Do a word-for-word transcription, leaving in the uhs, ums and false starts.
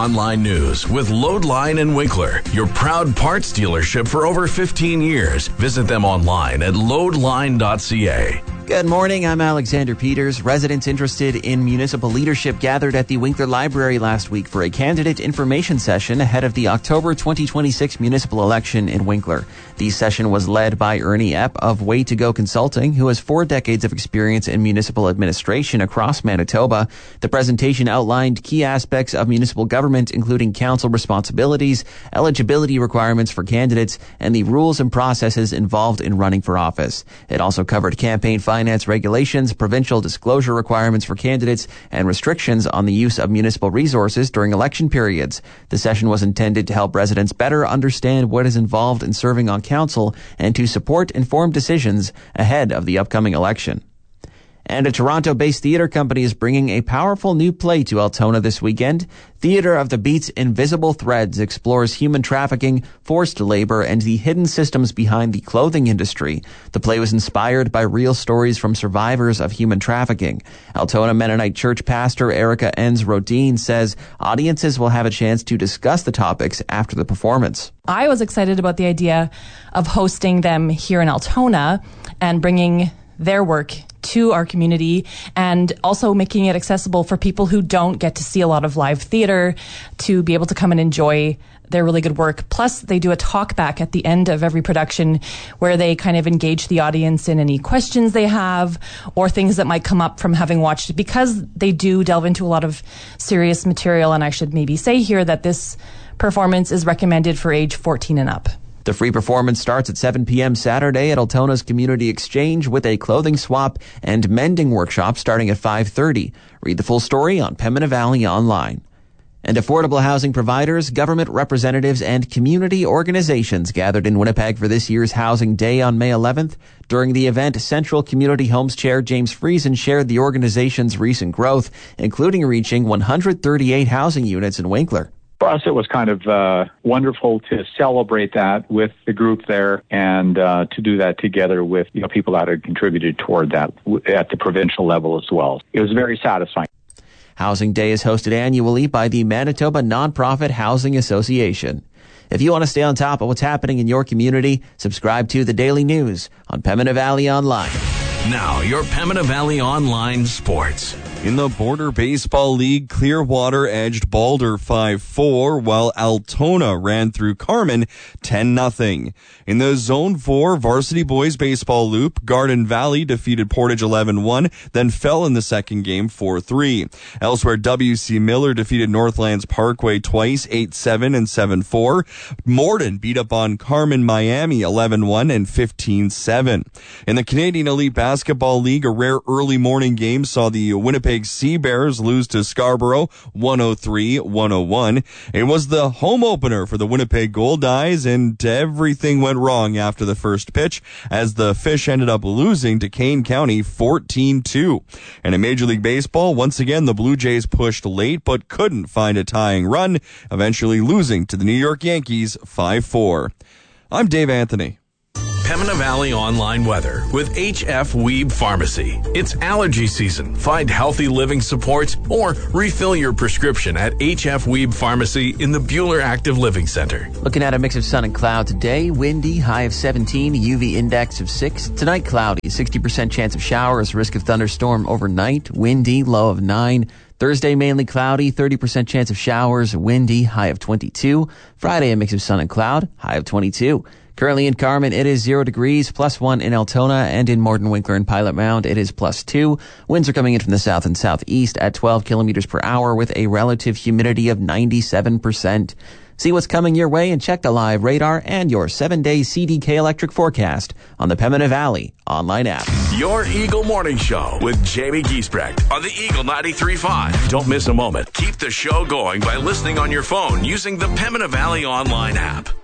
Online News with Loadline and Winkler, your proud parts dealership for over fifteen years. Visit them online at loadline dot c a. Good morning, I'm Alexander Peters. Residents interested in municipal leadership gathered at the Winkler Library last week for a candidate information session ahead of the October twenty twenty-six municipal election in Winkler. The session was led by Ernie Epp of Way to Go Consulting, who has four decades of experience in municipal administration across Manitoba. The presentation outlined key aspects of municipal government, including council responsibilities, eligibility requirements for candidates, and the rules and processes involved in running for office. It also covered campaign finance Finance regulations, provincial disclosure requirements for candidates, and restrictions on the use of municipal resources during election periods. The session was intended to help residents better understand what is involved in serving on council and to support informed decisions ahead of the upcoming election. And a Toronto-based theater company is bringing a powerful new play to Altona this weekend. Theater of the Beat's Invisible Threads explores human trafficking, forced labor, and the hidden systems behind the clothing industry. The play was inspired by real stories from survivors of human trafficking. Altona Mennonite Church pastor Erica Enns Rodin says audiences will have a chance to discuss the topics after the performance. I was excited about the idea of hosting them here in Altona and bringing their work to our community and also making it accessible for people who don't get to see a lot of live theater to be able to come and enjoy their really good work. Plus, they do a talk back at the end of every production where they kind of engage the audience in any questions they have or things that might come up from having watched it, because they do delve into a lot of serious material. And I should maybe say here that this performance is recommended for age fourteen and up. The free performance starts at seven p.m. Saturday at Altona's Community Exchange with a clothing swap and mending workshop starting at five thirty. Read the full story on Pembina Valley Online. And affordable housing providers, government representatives, and community organizations gathered in Winnipeg for this year's Housing Day on May eleventh. During the event, Central Community Homes Chair James Friesen shared the organization's recent growth, including reaching one hundred thirty-eight housing units in Winkler. For us, it was kind of uh, wonderful to celebrate that with the group there and uh, to do that together with you know people that had contributed toward that at the provincial level as well. It was very satisfying. Housing Day is hosted annually by the Manitoba Nonprofit Housing Association. If you want to stay on top of what's happening in your community, subscribe to the Daily News on Pembina Valley Online. Now, your Pembina Valley Online Sports. In the Border Baseball League, Clearwater edged Balder five four, while Altona ran through Carman ten nothing. In the Zone four Varsity Boys Baseball Loop, Garden Valley defeated Portage eleven one, then fell in the second game four three. Elsewhere, W C Miller defeated Northlands Parkway twice, eight seven and seven four. Morden beat up on Carman Miami eleven one and fifteen seven. In the Canadian Elite Basketball League, a rare early morning game saw the Winnipeg Sea Bears lose to Scarborough one oh three to one oh one. It was the home opener for the Winnipeg Gold Eyes, and everything went wrong after the first pitch as the Fish ended up losing to Kane County fourteen two. And in Major League Baseball, once again, the Blue Jays pushed late but couldn't find a tying run, eventually losing to the New York Yankees five four. I'm Dave Anthony. Pembina Valley Online weather with H F Weeb Pharmacy. It's allergy season. Find healthy living supports or refill your prescription at H F Weeb Pharmacy in the Buhler Active Living Center. Looking at a mix of sun and cloud today. Windy, high of seventeen, U V index of six. Tonight, cloudy, sixty percent chance of showers, risk of thunderstorm overnight. Windy, low of nine. Thursday, mainly cloudy, thirty percent chance of showers, windy, high of twenty-two. Friday, a mix of sun and cloud, high of twenty-two. Currently in Carman, it is zero degrees, plus one in Altona, and in Morden, Winkler, and Pilot Mound, it is plus two. Winds are coming in from the south and southeast at twelve kilometers per hour with a relative humidity of ninety-seven percent. See what's coming your way and check the live radar and your seven-day C D K electric forecast on the Pembina Valley online app. Your Eagle Morning Show with Jamie Giesbrecht on the Eagle ninety-three point five. Don't miss a moment. Keep the show going by listening on your phone using the Pembina Valley online app.